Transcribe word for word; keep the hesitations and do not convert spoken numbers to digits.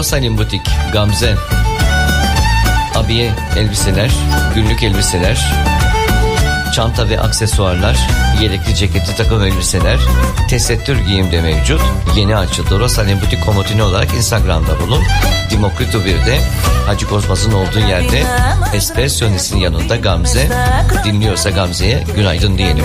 Dorosalim Butik Gamze. Abiye elbiseler, günlük elbiseler, çanta ve aksesuarlar, yelekli ceketli takım elbiseler, tesettür giyimde mevcut. Yeni açıldı. Dorosalim Butik Komotini olarak Instagram'da bulun. Demokrito birde Hacı Kozmaz'ın olduğu yerde Espressionis'in yanında Gamze. Dinliyorsa Gamze'ye günaydın diyelim.